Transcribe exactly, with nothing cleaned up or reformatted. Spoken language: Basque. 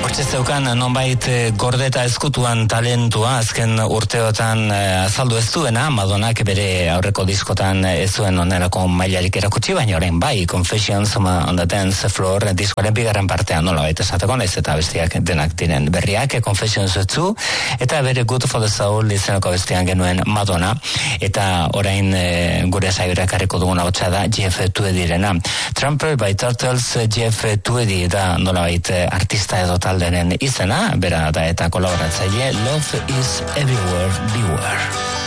Hortxe zeukan nonbait gordeta eskutuan talentua azken urteotan azaldu ez duena, Madonak bere aurreko diskotan ez zuen onelako mailarik erakutsi, baina orain bai, Confessions on the Dance Floor diskoaren bigarren partean nola baita esateko, naiz eta bestiak denak diren berriak, Confessions two, eta bere Good for the Soul izeneko bestian genuen Madonna, eta orain e, gure saioa ekarriko duguna hotza da Jeff Tweedy'rena. Trampled by Turtles Jeff Tweedy da nola baita artista edo talderen izena, bera da eta kolaboratzaile Love is Everywhere, Beware.